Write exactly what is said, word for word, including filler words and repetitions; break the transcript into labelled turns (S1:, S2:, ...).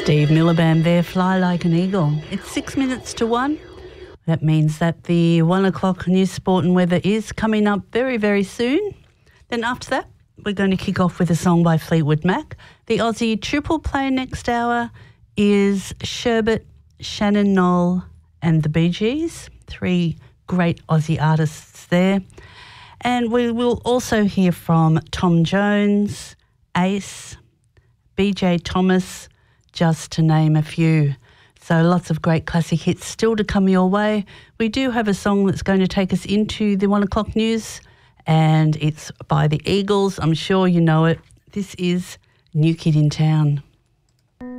S1: Steve Miller Band there, Fly Like an Eagle. It's six minutes to one. That means that the one o'clock news, sport and weather is coming up very, very soon. Then after that, we're going to kick off with a song by Fleetwood Mac. The Aussie triple play next hour is Sherbet, Shannon Knoll and the Bee Gees. Three great Aussie artists there. And we will also hear from Tom Jones, Ace, B J Thomas, just to name a few. So lots of great classic hits still to come your way. We do have a song that's going to take us into the one o'clock news, and it's by the Eagles. I'm sure you know it. This is New Kid in Town.